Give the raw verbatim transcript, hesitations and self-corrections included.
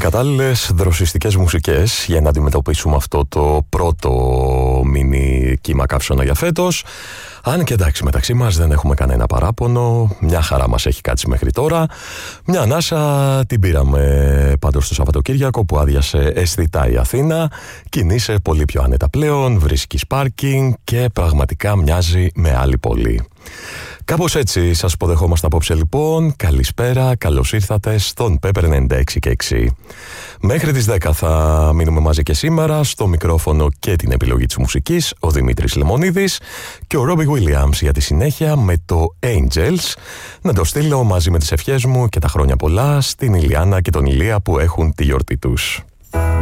κατάλληλες δροσιστικές μουσικές για να αντιμετωπίσουμε αυτό το πρώτο μίνι κύμα καύσωνα για φέτος. Αν και εντάξει, μεταξύ μας δεν έχουμε κανένα παράπονο, μια χαρά μας έχει κάτσει μέχρι τώρα. Μια ανάσα την πήραμε πάντως το Σαββατοκύριακο που άδειασε αισθητά η Αθήνα. Κινείσαι πολύ πιο άνετα πλέον, βρίσκεις πάρκινγκ και πραγματικά μοιάζει με άλλη πόλη. Κάπως έτσι σας υποδεχόμαστε απόψε λοιπόν. Καλησπέρα, καλώς ήρθατε στον Pepper ενενήντα έξι και έξι. Μέχρι τις δέκα θα μείνουμε μαζί και σήμερα. Στο μικρόφωνο και την επιλογή της μουσικής ο Δημήτρης Λεμονίδης και ο Ρόμπι Williams για τη συνέχεια με το Angels. Να το στείλω μαζί με τις ευχές μου και τα χρόνια πολλά στην Ηλιάνα και τον Ηλία που έχουν τη γιορτή τους.